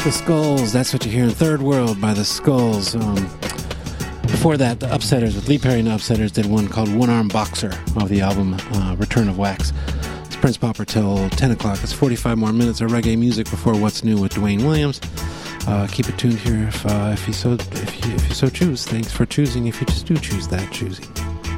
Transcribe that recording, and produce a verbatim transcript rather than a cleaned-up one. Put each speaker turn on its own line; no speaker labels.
The Skulls, that's what you hear in Third World by The Skulls. Um, before that, the Upsetters, with Lee Perry and the Upsetters, did one called One Arm Boxer of the album uh, Return of Wax. It's Prince Popper till ten o'clock. It's forty-five more minutes of reggae music before What's New with Dwayne Williams. Uh, keep it tuned here if, uh, if, you so, if, you, if you so choose. Thanks for choosing, if you just do choose that choosing.